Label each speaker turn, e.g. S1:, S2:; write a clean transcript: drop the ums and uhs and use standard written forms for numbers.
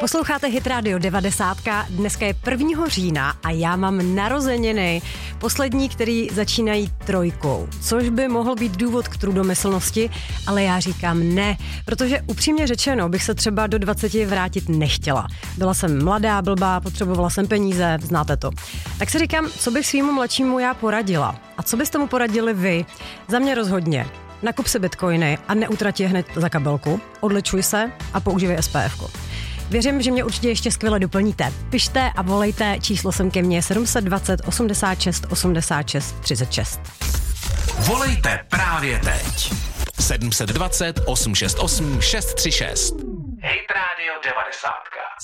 S1: Posloucháte Hit Radio 90. Dneska je 1. října a já mám narozeniny. Poslední, který začínají 3, což by mohl být důvod k trudomyslnosti, ale já říkám ne, protože upřímně řečeno bych se třeba do 20 vrátit nechtěla. Byla jsem mladá, blbá, potřebovala jsem peníze, znáte to. Tak si říkám, co bych svýmu mladšímu já poradila. A co byste mu poradili vy? Za mě rozhodně. Nakup si bitcoiny a neutrati je hned za kabelku, odličuj se a používej SPF-ko. Věřím, že mě určitě ještě skvěle doplníte. Pište a volejte, číslo sem ke mně 720 86 86 36.
S2: Volejte právě teď. 720 868 636. Hit Radio 90.